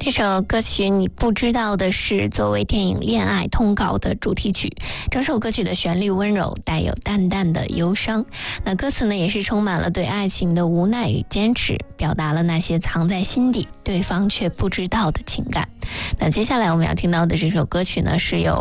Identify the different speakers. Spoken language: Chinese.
Speaker 1: 这首歌曲你不知道的是作为电影《恋爱通告》的主题曲，整首歌曲的旋律温柔，带有淡淡的忧伤。那歌词呢，也是充满了对爱情的无奈与坚持，表达了那些藏在心底对方却不知道的情感。那接下来我们要听到的这首歌曲呢，是由